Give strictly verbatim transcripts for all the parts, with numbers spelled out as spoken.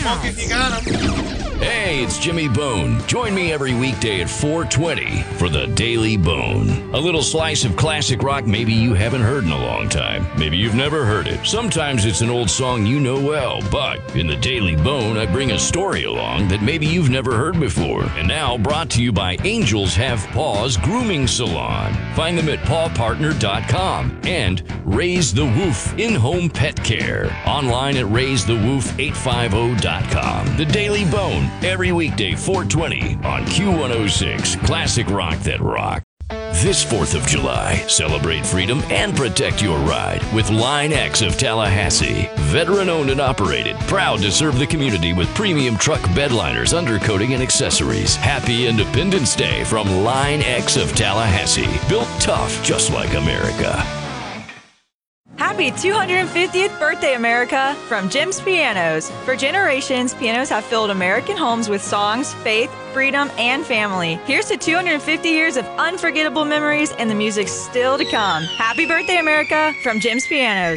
Smoke if you got 'em. Hey, it's Jimmy Bone. Join me every weekday at four twenty for the Daily Bone. A little slice of classic rock maybe you haven't heard in a long time. Maybe you've never heard it. Sometimes it's an old song you know well, but in the Daily Bone, I bring a story along that maybe you've never heard before. And now brought to you by Angels Have Paws Grooming Salon. Find them at paw partner dot com and Raise the Woof In-Home Pet Care. Online at raise the woof eight fifty dot com. The Daily Bone, every weekday four twenty on Q one oh six, Classic Rock That Rock. This fourth of July, celebrate freedom and protect your ride with Line X of Tallahassee. Veteran-owned and operated, proud to serve the community with premium truck bedliners, undercoating, and accessories. Happy Independence Day from Line X of Tallahassee. Built tough, just like America. Happy two hundred fiftieth birthday, America, from Jim's Pianos. For generations, pianos have filled American homes with songs, faith, freedom, and family. Here's to two hundred fifty years of unforgettable memories and the music still to come. Happy birthday, America, from Jim's Pianos.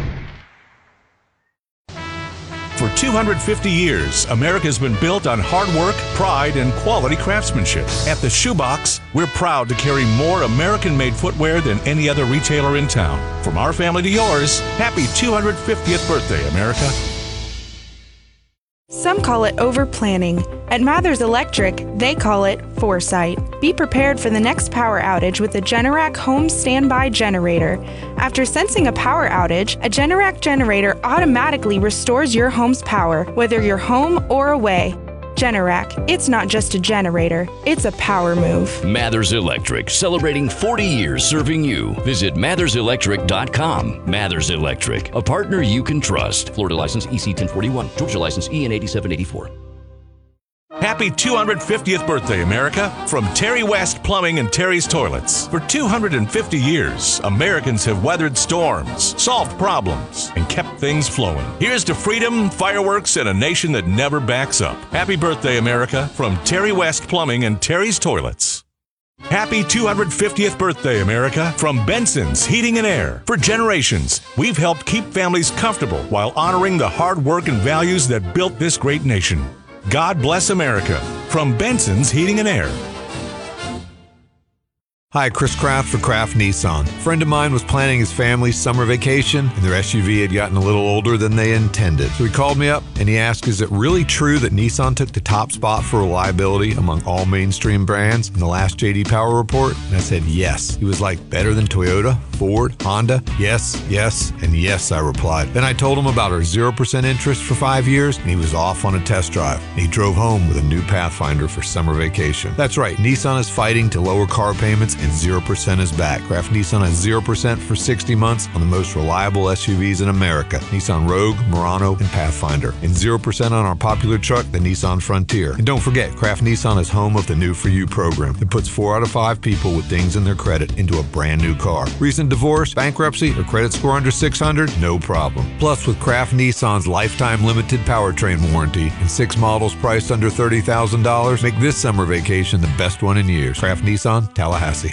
For two hundred fifty years, America's been built on hard work, pride, and quality craftsmanship. At the Shoebox, we're proud to carry more American-made footwear than any other retailer in town. From our family to yours, happy two hundred fiftieth birthday, America. Some call it over-planning. At Mathers Electric, they call it foresight. Be prepared for the next power outage with a Generac Home Standby Generator. After sensing a power outage, a Generac generator automatically restores your home's power, whether you're home or away. Generac, it's not just a generator, it's a power move. Mathers Electric, celebrating forty years serving you. Visit mathers electric dot com. Mathers Electric, a partner you can trust. Florida license E C ten forty-one, Georgia license E N eighty-seven eighty-four. Happy two hundred fiftieth birthday, America, from Terry West Plumbing and Terry's Toilets. For two hundred fifty years, Americans have weathered storms, solved problems, and kept things flowing. Here's to freedom, fireworks, and a nation that never backs up. Happy birthday, America, from Terry West Plumbing and Terry's Toilets. Happy two hundred fiftieth birthday, America, from Benson's Heating and Air. For generations, we've helped keep families comfortable while honoring the hard work and values that built this great nation. God bless America. From Benson's Heating and Air. Hi, Chris Kraft for Kraft Nissan. A friend of mine was planning his family's summer vacation, and their S U V had gotten a little older than they intended. So he called me up, and he asked, is it really true that Nissan took the top spot for reliability among all mainstream brands in the last J D Power report? And I said, yes. He was like, better than Toyota, Ford, Honda? Yes, yes, and yes, I replied. Then I told him about our zero percent interest for five years, and he was off on a test drive. And he drove home with a new Pathfinder for summer vacation. That's right, Nissan is fighting to lower car payments, and zero percent is back. Kraft Nissan has zero percent for sixty months on the most reliable S U Vs in America. Nissan Rogue, Murano, and Pathfinder. And zero percent on our popular truck, the Nissan Frontier. And don't forget, Kraft Nissan is home of the New For You program that puts four out of five people with dings in their credit into a brand new car. Recent divorce, bankruptcy, or credit score under six hundred? No problem. Plus, with Kraft Nissan's lifetime limited powertrain warranty and six models priced under thirty thousand dollars, make this summer vacation the best one in years. Kraft Nissan, Tallahassee.